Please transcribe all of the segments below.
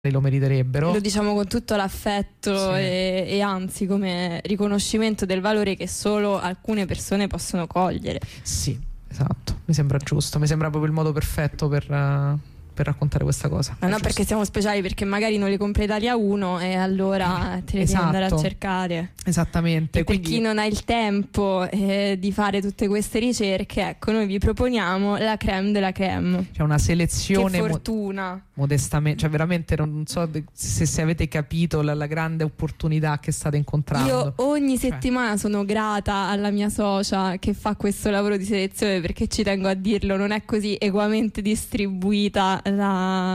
lo meriterebbero. Lo diciamo con tutto l'affetto, sì. e anzi come riconoscimento del valore che solo alcune persone possono cogliere. Sì, esatto, mi sembra giusto, mi sembra proprio il modo perfetto per raccontare questa cosa. Ma no, perché siamo speciali, perché magari non le compra Italia 1 e allora te le devi andare a cercare. Esattamente. E quindi, per chi non ha il tempo di fare tutte queste ricerche, ecco, noi vi proponiamo la crème della crème. C'è una selezione, che fortuna, modestamente, cioè veramente non so se avete capito la grande opportunità che state incontrando. Io ogni settimana sono grata alla mia socia che fa questo lavoro di selezione, perché ci tengo a dirlo, non è così equamente distribuita la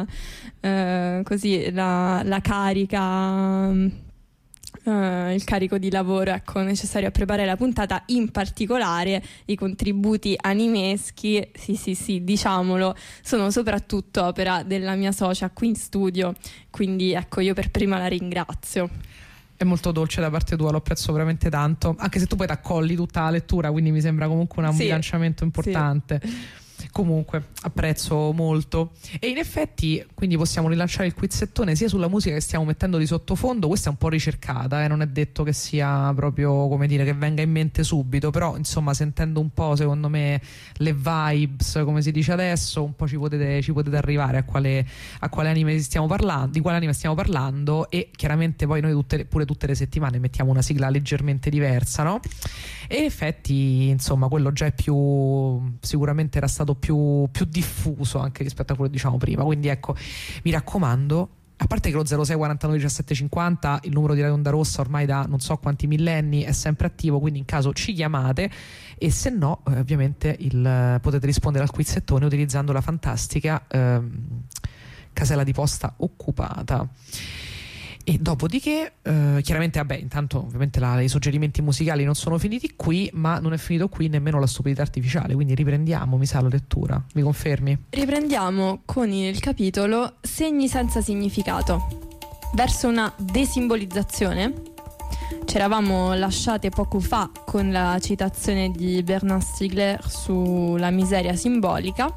carica, il carico di lavoro, ecco, necessario a preparare la puntata, in particolare i contributi animeschi, sì, diciamolo, sono soprattutto opera della mia socia qui in studio, quindi ecco, io per prima la ringrazio. È molto dolce da parte tua, lo apprezzo veramente tanto, anche se tu poi t'accolli tutta la lettura, quindi mi sembra comunque un bilanciamento importante. Sì. Comunque apprezzo molto, e in effetti quindi possiamo rilanciare il quizzettone sia sulla musica che stiamo mettendo di sottofondo. Questa è un po' ricercata, non è detto che sia proprio, come dire, che venga in mente subito, però insomma, sentendo un po', secondo me, le vibes, come si dice adesso, un po' ci potete arrivare a quale anime stiamo parlando, di quale anime stiamo parlando. E chiaramente poi noi tutte le settimane mettiamo una sigla leggermente diversa, no? E in effetti insomma quello già è sicuramente era stato più diffuso anche rispetto a quello che diciamo prima, quindi ecco, mi raccomando, a parte che lo 06 49 17 50, il numero di Radio Onda Rossa ormai da non so quanti millenni è sempre attivo, quindi in caso ci chiamate, e se no ovviamente potete rispondere al quizzettone utilizzando la fantastica casella di posta occupata. E dopodiché chiaramente intanto ovviamente i suggerimenti musicali non sono finiti qui, ma non è finito qui nemmeno la stupidità artificiale, quindi riprendiamo, mi sa, la lettura, mi confermi? Riprendiamo con il capitolo Segni senza significato, verso una desimbolizzazione. Ci eravamo lasciate poco fa con la citazione di Bernard Stiegler sulla miseria simbolica,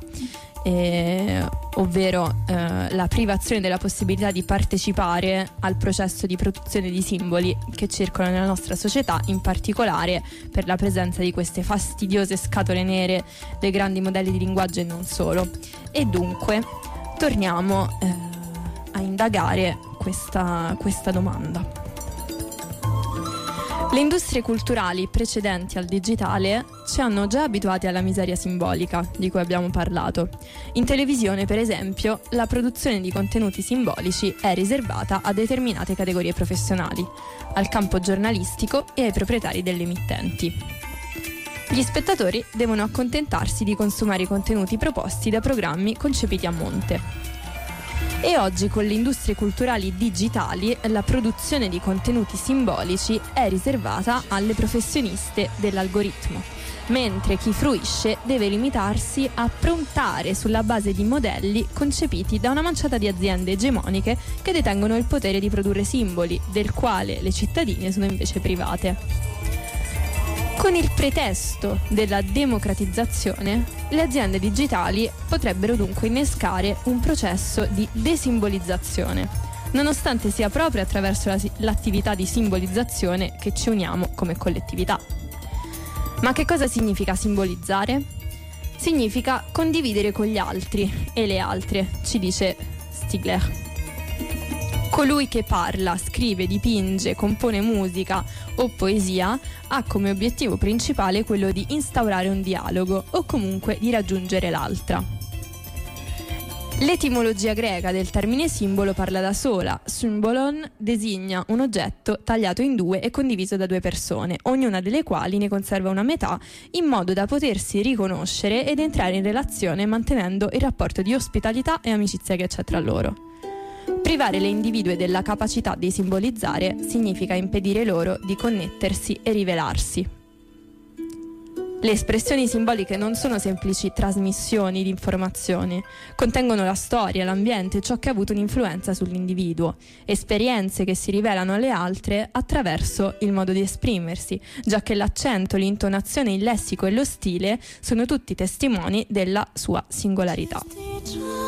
ovvero la privazione della possibilità di partecipare al processo di produzione di simboli che circolano nella nostra società, in particolare per la presenza di queste fastidiose scatole nere dei grandi modelli di linguaggio e non solo. E dunque torniamo a indagare questa domanda. Le industrie culturali precedenti al digitale ci hanno già abituati alla miseria simbolica di cui abbiamo parlato. In televisione, per esempio, la produzione di contenuti simbolici è riservata a determinate categorie professionali, al campo giornalistico e ai proprietari delle emittenti. Gli spettatori devono accontentarsi di consumare i contenuti proposti da programmi concepiti a monte. E oggi, con le industrie culturali digitali, la produzione di contenuti simbolici è riservata alle professioniste dell'algoritmo, mentre chi fruisce deve limitarsi a prontare sulla base di modelli concepiti da una manciata di aziende egemoniche che detengono il potere di produrre simboli, del quale le cittadine sono invece private. Con il pretesto della democratizzazione, le aziende digitali potrebbero dunque innescare un processo di desimbolizzazione, nonostante sia proprio attraverso l'attività di simbolizzazione che ci uniamo come collettività. Ma che cosa significa simbolizzare? Significa condividere con gli altri e le altre, ci dice Stiegler. Colui che parla, scrive, dipinge, compone musica o poesia ha come obiettivo principale quello di instaurare un dialogo o comunque di raggiungere l'altra. L'etimologia greca del termine simbolo parla da sola. Symbolon designa un oggetto tagliato in due e condiviso da due persone, ognuna delle quali ne conserva una metà, in modo da potersi riconoscere ed entrare in relazione mantenendo il rapporto di ospitalità e amicizia che c'è tra loro. Privare le individue della capacità di simbolizzare significa impedire loro di connettersi e rivelarsi. Le espressioni simboliche non sono semplici trasmissioni di informazioni, contengono la storia, l'ambiente, ciò che ha avuto un'influenza sull'individuo, esperienze che si rivelano alle altre attraverso il modo di esprimersi, già che l'accento, l'intonazione, il lessico e lo stile sono tutti testimoni della sua singolarità.